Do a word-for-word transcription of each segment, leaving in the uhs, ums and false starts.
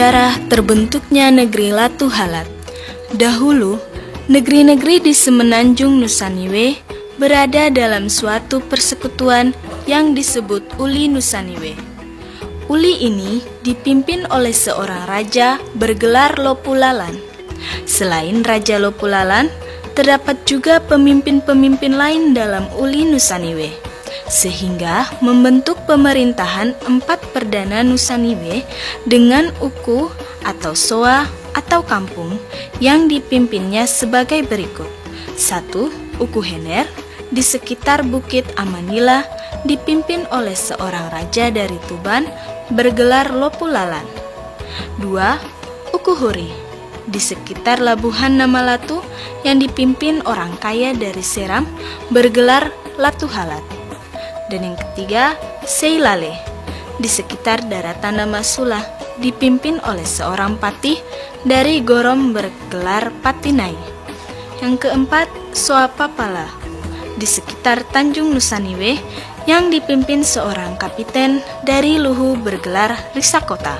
Sejarah terbentuknya negeri Latuhalat. Dahulu, negeri-negeri di semenanjung Nusaniwe berada dalam suatu persekutuan yang disebut Uli Nusaniwe. Uli ini dipimpin oleh seorang raja bergelar Lopulalan. Selain Raja Lopulalan, terdapat juga pemimpin-pemimpin lain dalam Uli Nusaniwe, sehingga membentuk pemerintahan empat perdana Nusaniwe dengan uku atau soa atau kampung yang dipimpinnya sebagai berikut. Satu, Uku Hener di sekitar Bukit Amanila dipimpin oleh seorang raja dari Tuban bergelar Lopulalan. Dua, Uku Huri di sekitar Labuhan Namalatu yang dipimpin orang kaya dari Seram bergelar Latuhalat. Dan yang ketiga, Seilale di sekitar daratan Namasula dipimpin oleh seorang patih dari Gorom bergelar Patinai. Yang keempat, Soapapala di sekitar Tanjung Nusaniwe yang dipimpin seorang kapiten dari Luhu bergelar Risakota.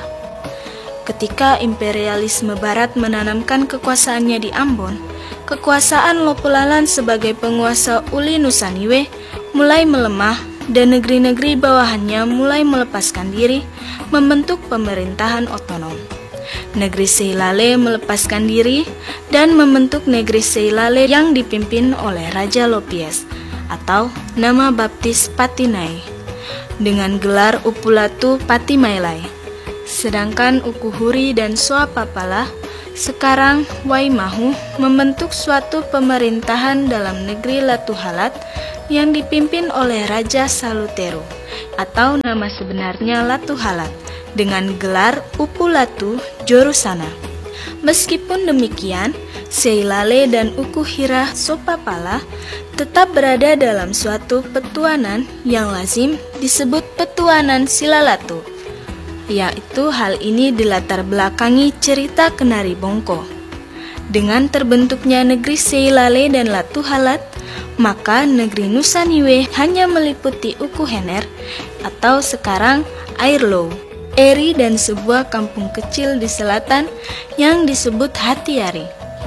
Ketika imperialisme barat menanamkan kekuasaannya di Ambon, kekuasaan Lopulalan sebagai penguasa Uli Nusaniwe mulai melemah dan negeri-negeri bawahannya mulai melepaskan diri membentuk pemerintahan otonom. Negeri Seilale melepaskan diri dan membentuk negeri Seilale yang dipimpin oleh Raja Lopies atau nama baptis Patinai dengan gelar Upulatu Patimailai. Sedangkan Uku Huri dan Soapapala sekarang Waimahu membentuk suatu pemerintahan dalam negeri Latuhalat yang dipimpin oleh Raja Saluteru atau nama sebenarnya Latuhalat dengan gelar Upulatu Jorusana. Meskipun demikian, Seilale dan Uku Hira Sopapala tetap berada dalam suatu petuanan yang lazim disebut Petuanan Silalatu, yaitu hal ini dilatar belakangi cerita Kenari Bongko. Dengan terbentuknya negeri Seilale dan Latuhalat, maka negeri Nusaniwe hanya meliputi Uku Hener atau sekarang Airlow, Eri dan sebuah kampung kecil di selatan yang disebut Hatiari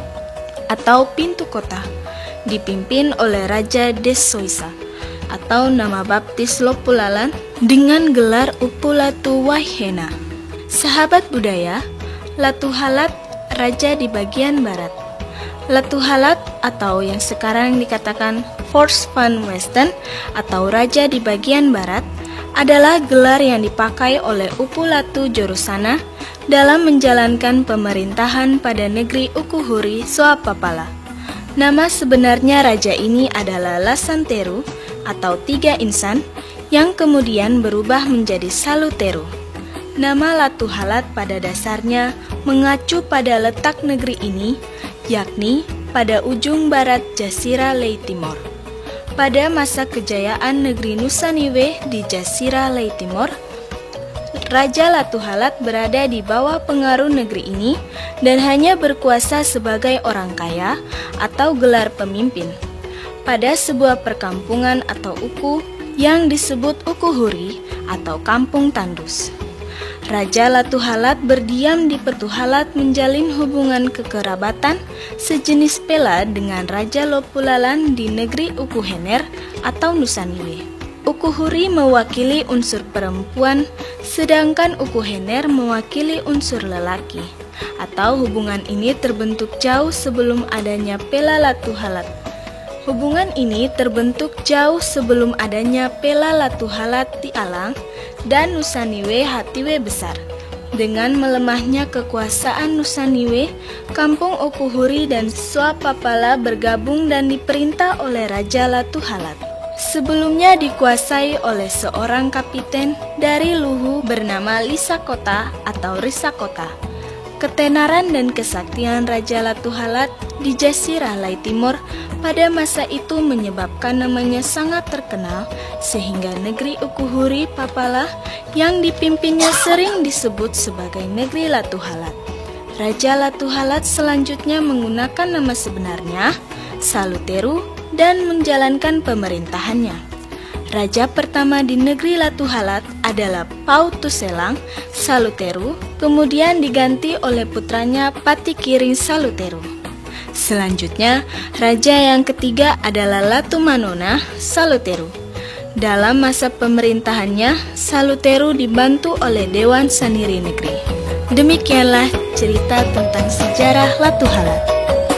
atau Pintu Kota, dipimpin oleh Raja Desoisa atau nama baptis Lopulalan dengan gelar Upulatu Waihena. Sahabat budaya, Latuhalat raja di bagian barat. Latuhalat atau yang sekarang dikatakan Fort Van Westen atau raja di bagian barat adalah gelar yang dipakai oleh Upulatu Jorusana dalam menjalankan pemerintahan pada negeri Uku Huri Soapapala. Nama sebenarnya raja ini adalah Lasanteru atau Tiga Insan yang kemudian berubah menjadi Saluteru. Nama Latuhalat pada dasarnya mengacu pada letak negeri ini, yakni pada ujung barat Jasira Lei Timor. Pada masa kejayaan negeri Nusaniwe di Jasira Lei Timor, Raja Latuhalat berada di bawah pengaruh negeri ini dan hanya berkuasa sebagai orang kaya atau gelar pemimpin pada sebuah perkampungan atau uku yang disebut Uku Huri atau Kampung Tandus. Raja Latuhalat berdiam di Petuhalat menjalin hubungan kekerabatan sejenis pela dengan Raja Lopulalan di negeri Uku Hener atau Nusaniwe. Uku Huri mewakili unsur perempuan, sedangkan Uku Hener mewakili unsur lelaki, atau hubungan ini terbentuk jauh sebelum adanya pela Latuhalat. Hubungan ini terbentuk jauh sebelum adanya pela Latuhalat di Alang dan Nusaniwe Hatiwe Besar. Dengan melemahnya kekuasaan Nusaniwe, kampung Uku Huri dan Soapapala bergabung dan diperintah oleh Raja Latuhalat. Sebelumnya dikuasai oleh seorang kapiten dari Luhu bernama Lisakota atau Risakota. Ketenaran dan kesaktian Raja Latuhalat di Jasirah Lai Timur pada masa itu menyebabkan namanya sangat terkenal, sehingga negeri Uku Huri Papala yang dipimpinnya sering disebut sebagai negeri Latuhalat. Raja Latuhalat selanjutnya menggunakan nama sebenarnya Saluteru dan menjalankan pemerintahannya. Raja pertama di negeri Latuhalat adalah Pau Tuselang, Saluteru kemudian diganti oleh putranya Patikiring Saluteru. Selanjutnya, raja yang ketiga adalah Latumanona Saluteru. Dalam masa pemerintahannya, Saluteru dibantu oleh Dewan Saniri Negeri. Demikianlah cerita tentang sejarah Latuhalat.